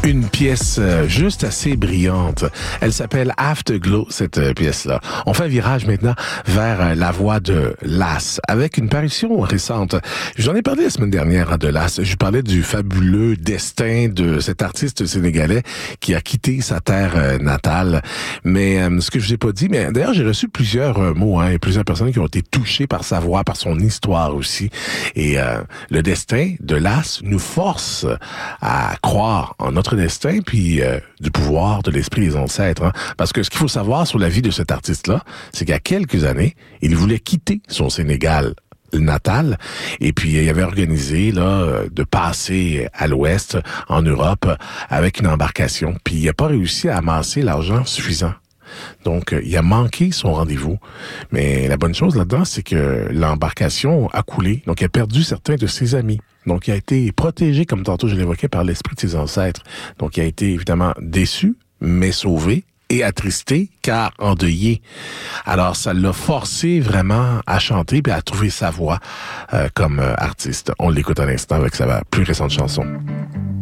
Une pièce juste assez brillante. Elle s'appelle Afterglow, cette pièce-là. On fait un virage maintenant vers la voix de Lass, avec une parution récente. J'en ai parlé la semaine dernière de Lass. Je parlais du fabuleux destin de cet artiste sénégalais qui a quitté sa terre natale. Mais ce que je vous ai pas dit, mais d'ailleurs j'ai reçu plusieurs mots, et plusieurs personnes qui ont été touchées par sa voix, par son histoire aussi. Et le destin de Lass nous force à croire en notre destin, puis du pouvoir de l'esprit des ancêtres. Parce que ce qu'il faut savoir sur la vie de cet artiste-là, c'est qu'il y a quelques années, il voulait quitter son Sénégal natal, et puis il avait organisé de passer à l'ouest, en Europe, avec une embarcation, puis il n'a pas réussi à amasser l'argent suffisant. Donc, il a manqué son rendez-vous. Mais la bonne chose là-dedans, c'est que l'embarcation a coulé. Donc, il a perdu certains de ses amis. Donc, il a été protégé, comme tantôt je l'évoquais, par l'esprit de ses ancêtres. Donc, il a été évidemment déçu, mais sauvé et attristé, car endeuillé. Alors, ça l'a forcé vraiment à chanter et à trouver sa voix comme artiste. On l'écoute à l'instant avec sa plus récente chanson.